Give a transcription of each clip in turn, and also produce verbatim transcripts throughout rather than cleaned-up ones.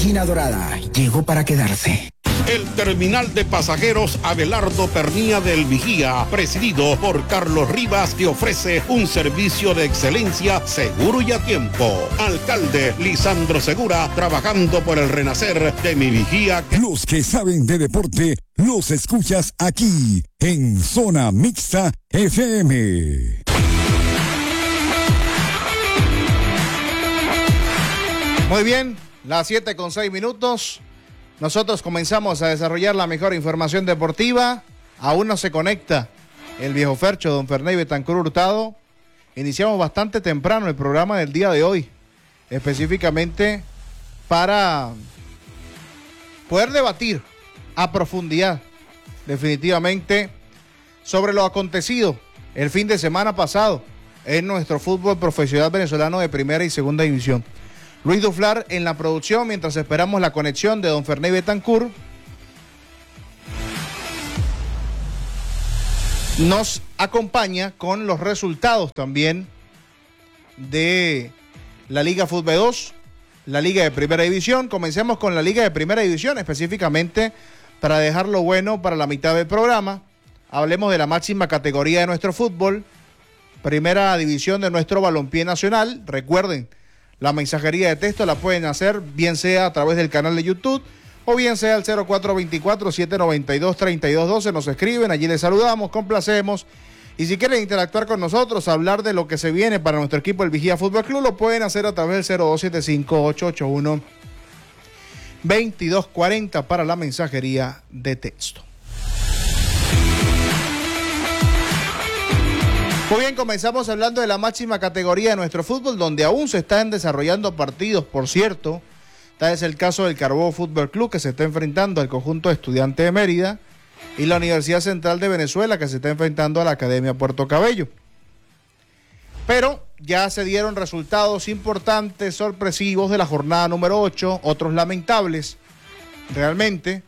Esquina Dorada llegó para quedarse. El terminal de pasajeros Abelardo Pernía del Vigía, presidido por Carlos Rivas, te ofrece un servicio de excelencia seguro y a tiempo. Alcalde Lisandro Segura, trabajando por el renacer de mi Vigía. Los que saben de deporte, los escuchas aquí, en Zona Mixta F M. Muy bien, las siete con seis minutos. Nosotros comenzamos a desarrollar la mejor información deportiva. Aún no se conecta el viejo Fercho, don Ferney Betancur Hurtado. Iniciamos bastante temprano el programa del día de hoy, específicamente para poder debatir a profundidad, definitivamente, sobre lo acontecido el fin de semana pasado en nuestro fútbol profesional venezolano de primera y segunda división. Luis Duflar en la producción, mientras esperamos la conexión de don Ferney Betancur. Nos acompaña con los resultados también de la Liga Fútbol dos, la Liga de Primera División. Comencemos con la Liga de Primera División, específicamente para dejarlo bueno para la mitad del programa. Hablemos de la máxima categoría de nuestro fútbol, Primera División de nuestro balompié nacional. Recuerden, la mensajería de texto la pueden hacer bien sea a través del canal de YouTube o bien sea al cero cuatro dos cuatro, siete nueve dos, tres dos uno dos. Nos escriben, allí les saludamos, complacemos. Y si quieren interactuar con nosotros, hablar de lo que se viene para nuestro equipo el Vigía Fútbol Club, lo pueden hacer a través del cero dos siete cinco, ocho ocho uno, dos dos cuatro cero para la mensajería de texto. Muy bien, comenzamos hablando de la máxima categoría de nuestro fútbol, donde aún se están desarrollando partidos, por cierto. Tal es el caso del Carbó Fútbol Club, que se está enfrentando al conjunto de Estudiantes de Mérida, y la Universidad Central de Venezuela, que se está enfrentando a la Academia Puerto Cabello. Pero ya se dieron resultados importantes, sorpresivos de la jornada número ocho, otros lamentables, realmente.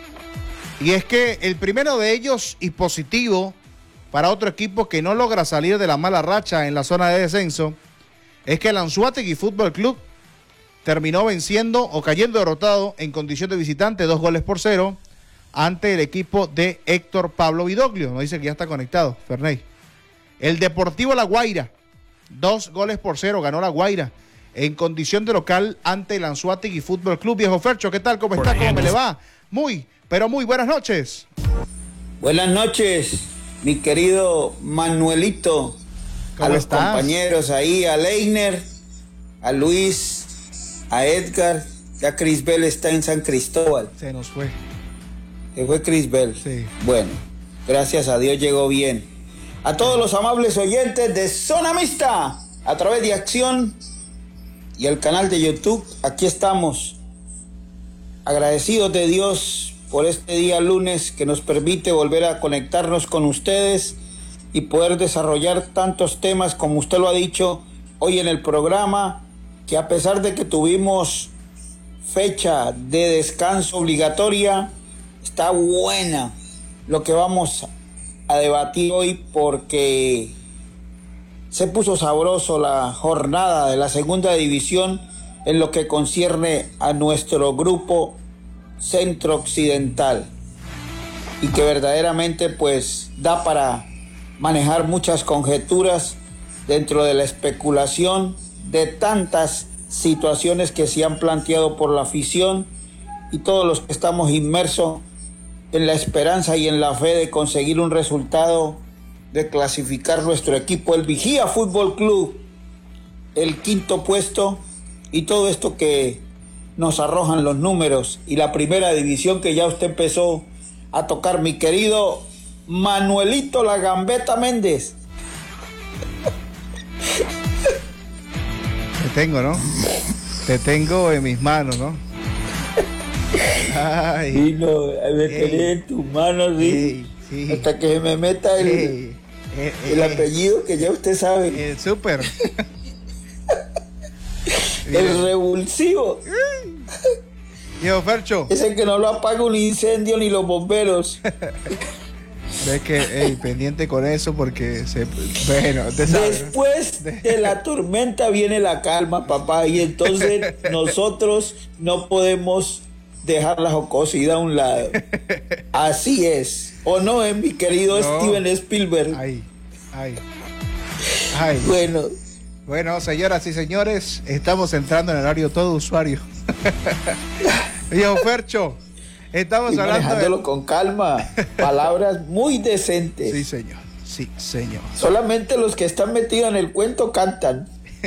Y es que el primero de ellos, y positivo para otro equipo que no logra salir de la mala racha en la zona de descenso, es que el Anzoátegui Fútbol Club terminó venciendo o cayendo derrotado en condición de visitante, dos goles por cero, ante el equipo de Héctor Pablo Vidoglio. Nos dice que ya está conectado, Ferney. El Deportivo La Guaira, dos goles por cero, ganó La Guaira en condición de local ante el Anzoátegui Fútbol Club. Viejo Fercho, ¿qué tal? ¿Cómo está? ¿Cómo me le va? Muy, pero muy buenas noches. Buenas noches, mi querido Manuelito, a los estás? compañeros ahí, a Leiner, a Luis, a Edgar. Ya Crisbel está en San Cristóbal. Se nos fue. ¿Se fue Crisbel? Sí. Bueno, gracias a Dios llegó bien. A todos los amables oyentes de Zona Mixta, a través de Acción y el canal de YouTube, aquí estamos, agradecidos de Dios por este día lunes que nos permite volver a conectarnos con ustedes y poder desarrollar tantos temas como usted lo ha dicho hoy en el programa, que a pesar de que tuvimos fecha de descanso obligatoria, está buena lo que vamos a debatir hoy, porque se puso sabroso la jornada de la segunda división en lo que concierne a nuestro grupo Centro Occidental, y que verdaderamente pues da para manejar muchas conjeturas dentro de la especulación de tantas situaciones que se han planteado por la afición y todos los que estamos inmersos en la esperanza y en la fe de conseguir un resultado, de clasificar nuestro equipo, el Vigía Fútbol Club, el quinto puesto, y todo esto que nos arrojan los números y la primera división que ya usted empezó a tocar, mi querido Manuelito La Gambeta Méndez. Te tengo, ¿no? Te tengo en mis manos, ¿no? Ay, sí, no, me tenés en tus manos, sí, sí, sí. Hasta que se me meta el, sí. eh, el eh, apellido que ya usted sabe. El súper. El revulsivo. Viejo Fercho. Ese que no lo apaga un incendio ni los bomberos. Ves que, ey, pendiente con eso porque se, bueno, te sabes. Después de la tormenta viene la calma, papá, y entonces nosotros no podemos dejar la jocosidad a un lado. Así es, ¿o no, eh, mi querido no. Steven Spielberg? Ay, ay, ay. Bueno. Bueno, señoras y señores, estamos entrando en el horario todo usuario. Viejo Fercho, estamos y hablando manejándolo de... con calma, palabras muy decentes. Sí, señor, sí, señor. Solamente los que están metidos en el cuento cantan.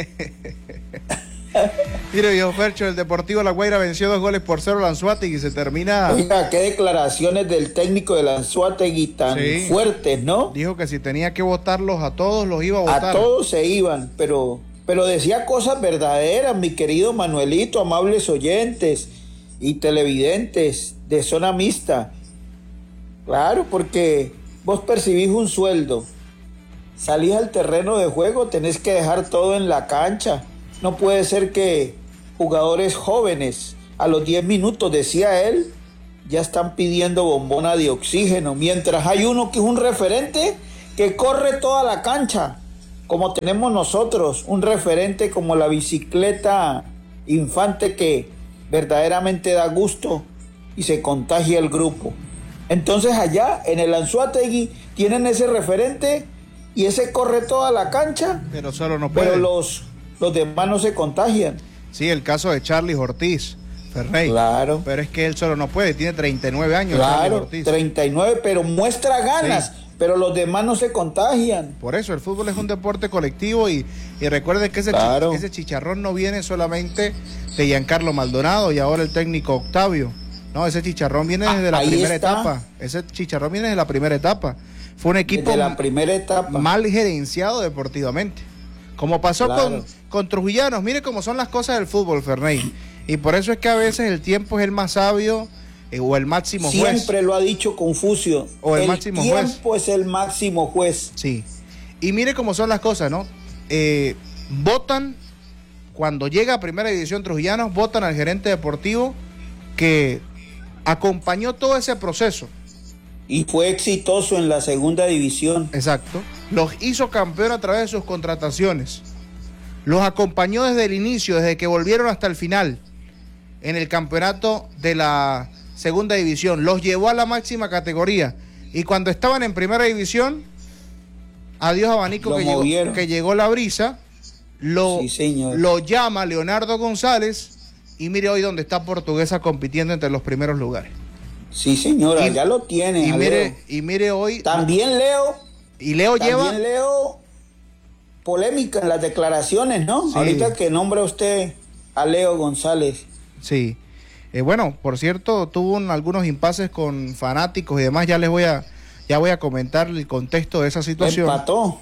Mire, viejo Fercho, el Deportivo La Guaira venció dos goles por cero al Anzoátegui y se termina... Oiga, qué declaraciones del técnico del Anzoátegui tan sí. fuertes, ¿no? Dijo que si tenía que votarlos a todos, los iba a votar. A todos se iban, pero, pero decía cosas verdaderas, mi querido Manuelito, amables oyentes y televidentes de Zona Mixta. Claro, porque vos percibís un sueldo, salís al terreno de juego, tenés que dejar todo en la cancha. No puede ser que jugadores jóvenes a los diez minutos, decía él, ya están pidiendo bombona de oxígeno, mientras hay uno que es un referente que corre toda la cancha, como tenemos nosotros, un referente como la bicicleta Infante que verdaderamente da gusto y se contagia el grupo. Entonces allá en el Anzoátegui tienen ese referente y ese corre toda la cancha, pero solo no puede. Pero los... los demás no se contagian. Sí, el caso de Charly Ortiz, Ferrey. Claro. Pero es que él solo no puede, tiene treinta y nueve años. Claro, treinta y nueve, pero muestra ganas, sí. Pero los demás no se contagian. Por eso, el fútbol es un deporte colectivo y, y recuerden que ese, claro. chi, ese chicharrón no viene solamente de Giancarlo Maldonado y ahora el técnico Octavio. No, ese chicharrón viene desde ah, la primera está. etapa. Ese chicharrón viene desde la primera etapa. Fue un equipo desde la primera etapa. mal gerenciado deportivamente. Como pasó claro. con, con Trujillanos, mire cómo son las cosas del fútbol, Ferney. Y por eso es que a veces el tiempo es el más sabio eh, o el máximo Siempre juez. Siempre lo ha dicho Confucio. O el, el máximo juez. El tiempo es el máximo juez. Sí. Y mire cómo son las cosas, ¿no? Eh, votan, cuando llega a Primera División Trujillanos, votan al gerente deportivo que acompañó todo ese proceso. Y fue exitoso en la segunda división. Exacto. Los hizo campeón a través de sus contrataciones. Los acompañó desde el inicio, desde que volvieron hasta el final en el campeonato de la segunda división. Los llevó a la máxima categoría. Y cuando estaban en primera división, adiós abanico que llegó, que llegó la brisa, lo, sí, lo llama Leonardo González y mire hoy dónde está Portuguesa compitiendo entre los primeros lugares. Sí, señora, y, ya lo tiene. Y mire, y mire hoy. También Leo. Y Leo también lleva. También Leo polémica en las declaraciones, ¿no? Sí. Ahorita que nombra usted a Leo González. Sí. Eh, bueno, por cierto, tuvo un, algunos impases con fanáticos y demás. Ya les voy a, ya voy a comentar el contexto de esa situación. Empató.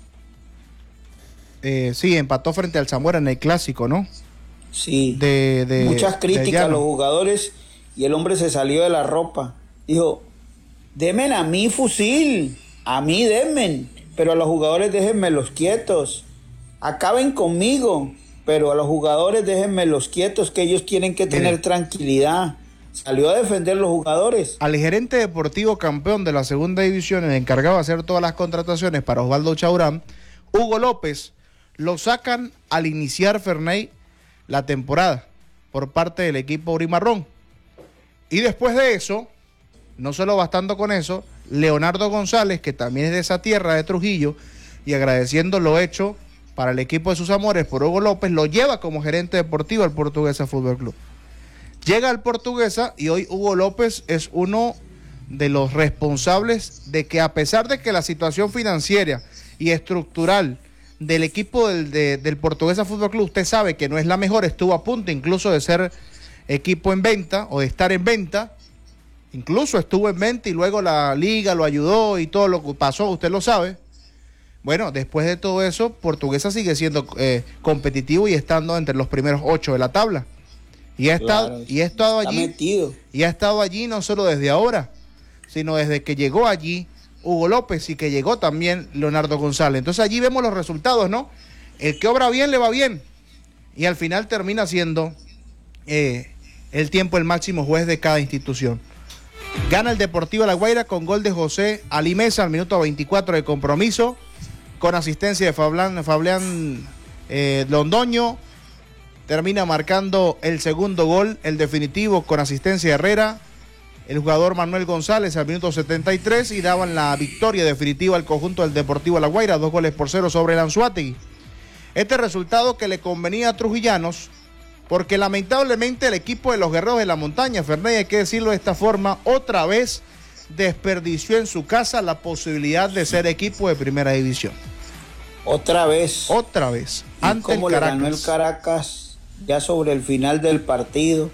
Eh, sí, empató frente al Zamora en el clásico, ¿no? Sí. De, de, Muchas críticas a los jugadores. Y el hombre se salió de la ropa. Dijo, denme a mí fusil, a mí denme, pero a los jugadores déjenmelos quietos. Acaben conmigo, pero a los jugadores déjenmelos quietos, que ellos tienen que tener Mire, tranquilidad. Salió a defender los jugadores. Al gerente deportivo campeón de la segunda división, el encargado de hacer todas las contrataciones para Osvaldo Chaurán, Hugo López, lo sacan al iniciar Ferney la temporada por parte del equipo Urimarrón. Y después de eso, no solo bastando con eso, Leonardo González, que también es de esa tierra de Trujillo, y agradeciendo lo hecho para el equipo de sus amores por Hugo López, lo lleva como gerente deportivo al Portuguesa Fútbol Club. Llega al Portuguesa y hoy Hugo López es uno de los responsables de que, a pesar de que la situación financiera y estructural del equipo del, de, del Portuguesa Fútbol Club, usted sabe que no es la mejor, estuvo a punto incluso de ser equipo en venta o de estar en venta, incluso estuvo en venta y luego la liga lo ayudó y todo lo que pasó, usted lo sabe. Bueno, después de todo eso, Portuguesa sigue siendo eh, competitivo y estando entre los primeros ocho de la tabla. Y ha estado, claro, y ha estado allí, metido. y ha estado allí no solo desde ahora, sino desde que llegó allí Hugo López y que llegó también Leonardo González. Entonces allí vemos los resultados, ¿no? El que obra bien le va bien y al final termina siendo eh, el tiempo el máximo juez de cada institución. Gana el Deportivo La Guaira con gol de José Alimesa al minuto veinticuatro de compromiso, con asistencia de Fabián, Fabián eh, Londoño. Termina marcando el segundo gol, el definitivo, con asistencia de Herrera, el jugador Manuel González al minuto setenta y tres, y daban la victoria definitiva al conjunto del Deportivo La Guaira, dos goles por cero sobre el Anzoátegui. Este resultado que le convenía a Trujillanos, porque lamentablemente el equipo de los Guerreros de la Montaña, Ferney, hay que decirlo de esta forma, otra vez desperdició en su casa la posibilidad de ser equipo de primera división. Otra vez. Otra vez. ¿Y ante cómo el le Caracas? ganó el Caracas ya sobre el final del partido?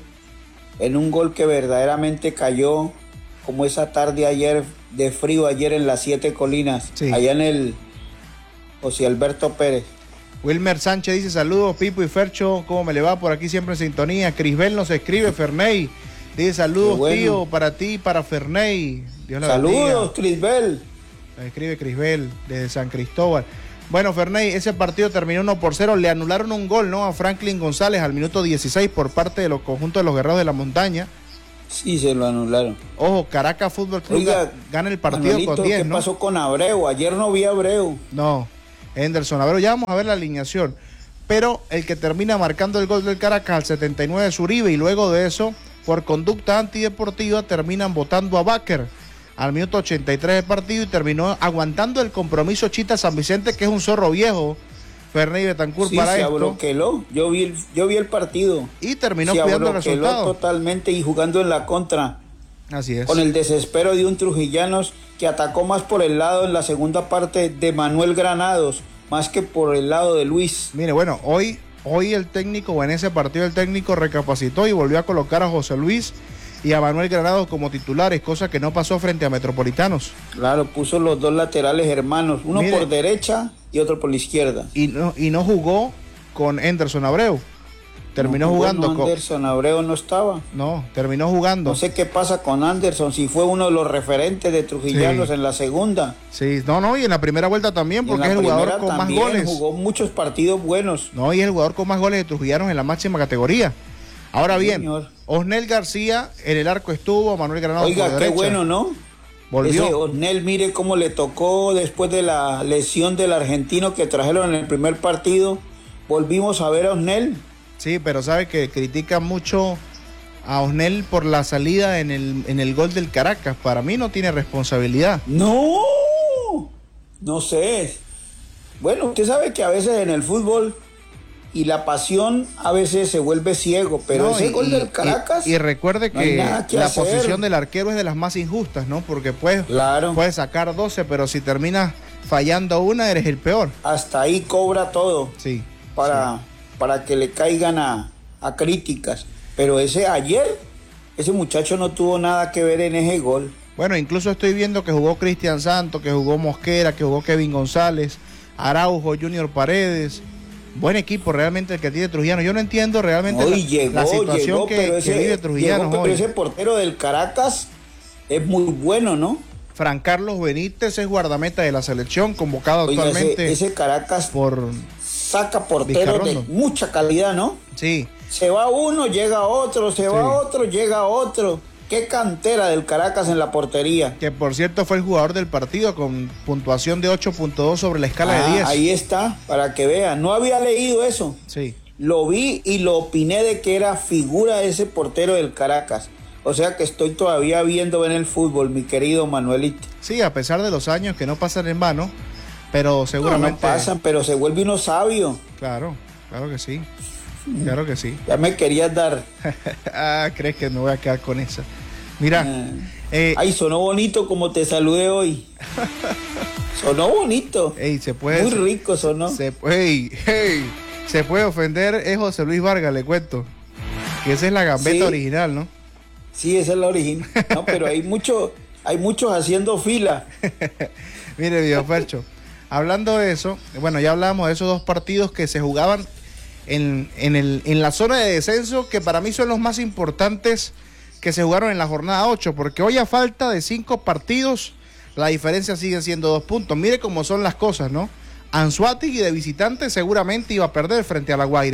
En un gol que verdaderamente cayó como esa tarde ayer, de frío ayer en las Siete Colinas, sí. Allá en el José Alberto Pérez. Wilmer Sánchez dice: saludos Pipo y Fercho, ¿cómo me le va? Por aquí siempre en sintonía. Crisbel nos escribe, Ferney, dice: saludos bueno. tío, para ti y para Ferney. Dios la saludos, Crisbel. Nos escribe Crisbel desde San Cristóbal. Bueno, Ferney, ese partido terminó uno por cero. Le anularon un gol, ¿no?, a Franklin González al minuto dieciséis por parte de los conjuntos de los Guerreros de la Montaña. Sí, se lo anularon. Ojo, Caracas Fútbol Club Oiga, gana el partido Manuelito, con diez, ¿qué ¿no? pasó con Abreu? Ayer no vi a Abreu. No, Henderson Abreu, ya vamos a ver la alineación. Pero el que termina marcando el gol del Caracas al setenta y nueve es Uribe, y luego de eso, por conducta antideportiva, terminan votando a Baker al minuto ochenta y tres del partido, y terminó aguantando el compromiso Chita San Vicente, que es un zorro viejo, Ferney Betancourt, sí, para se esto. abroqueló. Yo vi el, yo vi el partido. Y terminó se cuidando el resultado. Totalmente y jugando en la contra. Así es. Con el desespero de un Trujillanos que atacó más por el lado en la segunda parte de Manuel Granados, más que por el lado de Luis. Mire, bueno, hoy, hoy el técnico, o en ese partido el técnico recapacitó y volvió a colocar a José Luis y a Manuel Granados como titulares, cosa que no pasó frente a Metropolitanos. Claro, puso los dos laterales hermanos, uno Mire, por derecha y otro por la izquierda. Y no, y no jugó con Henderson Abreu. Terminó no, jugando no, con... Anderson Abreu no estaba. No, terminó jugando. No sé qué pasa con Anderson, si fue uno de los referentes de Trujillanos sí. en la segunda. Sí, no, no, y en la primera vuelta también, porque es el jugador con más goles. Jugó muchos partidos buenos. No, y es el jugador con más goles de Trujillanos en la máxima categoría. Ahora bien, Señor. Osnel García en el arco estuvo, Manuel Granados Oiga, por qué derecha. bueno, ¿no? Volvió. Ese Osnel, mire cómo le tocó después de la lesión del argentino que trajeron en el primer partido. Volvimos a ver a Osnel. Sí, pero sabe que critican mucho a Osnel por la salida en el, en el gol del Caracas. Para mí no tiene responsabilidad. No, no sé. Bueno, usted sabe que a veces en el fútbol y la pasión a veces se vuelve ciego, pero no, ese y, gol del Caracas... Y, y recuerde no que, que la hacer. posición del arquero es de las más injustas, ¿no? Porque puedes, claro. puedes sacar doce, pero si terminas fallando una, eres el peor. Hasta ahí cobra todo. Sí. Para, sí. para que le caigan a, a críticas. Pero ese ayer, ese muchacho no tuvo nada que ver en ese gol. Bueno, incluso estoy viendo que jugó Cristian Santos, que jugó Mosquera, que jugó Kevin González, Araujo, Junior Paredes. Buen equipo realmente el que tiene Trujillano. Yo no entiendo realmente hoy la, llegó, la situación llegó, que, pero que ese, vive Trujillano. Llegó, pero ese portero del Caracas es muy bueno, ¿no? Fran Carlos Benítez es guardameta de la selección, convocado Oiga, actualmente. Ese, ese Caracas por saca porteros de mucha calidad, ¿no? Sí. Se va uno, llega otro, se sí. va otro, llega otro. Qué cantera del Caracas en la portería. Que por cierto fue el jugador del partido con puntuación de ocho punto dos sobre la escala ah, de diez. Ahí está, para que vean. No había leído eso. Sí. Lo vi y lo opiné de que era figura ese portero del Caracas. O sea que estoy todavía viendo en el fútbol, mi querido Manuelito. Sí, a pesar de los años que no pasan en vano, pero seguramente... No, no pasan, pero se vuelve uno sabio. Claro, claro que sí. Claro que sí. Ya me querías dar. Ah, crees que me voy a quedar con esa. Mira. Ah. Eh, Ay, sonó bonito como te saludé hoy. Sonó bonito. Ey, se puede. Muy rico sonó. Se, hey, hey, se puede ofender, es José Luis Vargas, le cuento. Que esa es la gambeta sí. original, ¿no? Sí, esa es la original. No, pero hay mucho, hay muchos haciendo fila. Mire, viejo Fercho, hablando de eso, bueno, ya hablamos de esos dos partidos que se jugaban en, en, el, en la zona de descenso, que para mí son los más importantes que se jugaron en la jornada ocho, porque hoy a falta de cinco partidos, la diferencia sigue siendo dos puntos. Mire cómo son las cosas, ¿no? Anzoátegui de visitante seguramente iba a perder frente a La Guaira,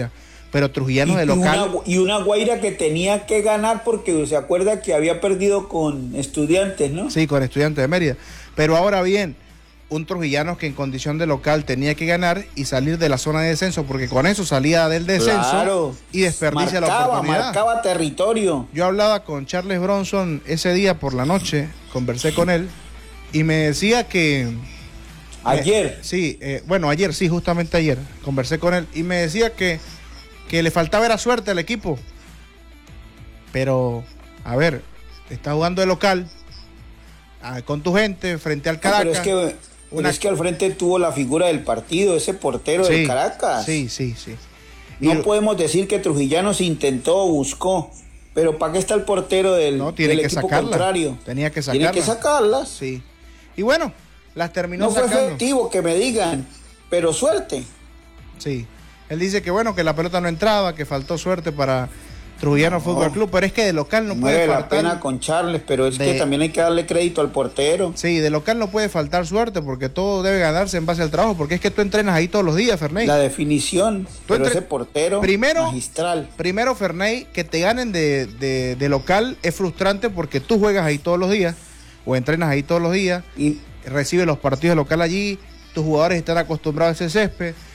pero Trujillano y, de local. Una, y una Guaira que tenía que ganar porque se acuerda que había perdido con Estudiantes, ¿no? Sí, con Estudiantes de Mérida. Pero ahora bien, un Trujillano que en condición de local tenía que ganar y salir de la zona de descenso, porque con eso salía del descenso claro, y desperdicia marcaba, la oportunidad. Marcaba territorio. Yo hablaba con Charles Bronson ese día por la noche, conversé con él y me decía que... Ayer. Eh, sí, eh, bueno, ayer, sí, justamente ayer, conversé con él y me decía que, que le faltaba era suerte al equipo. Pero, a ver, está jugando de local, ah, con tu gente, frente al Caracas. No, pero es que, una... pero es que al frente tuvo la figura del partido, ese portero sí, del Caracas. Sí, sí, sí. No y... podemos decir que Trujillano se intentó o buscó, pero ¿para qué está el portero del, no, tiene del que equipo sacarla. contrario? Tenía que sacarla. Tiene que sacarlas. Sí. Y bueno, las terminó no sacando. No fue efectivo, que me digan, pero suerte. Sí. Él dice que bueno, que la pelota no entraba, que faltó suerte para Trujillano no, Fútbol Club, pero es que de local no puede faltar. faltar. la pena con Charles, pero es de... que también hay que darle crédito al portero. Sí, de local no puede faltar suerte, porque todo debe ganarse en base al trabajo, porque es que tú entrenas ahí todos los días, Ferney. La definición, pero entre... ese portero primero, magistral. Primero, Ferney, que te ganen de, de, de local es frustrante porque tú juegas ahí todos los días, o entrenas ahí todos los días, y recibes los partidos de local allí, tus jugadores están acostumbrados a ese césped,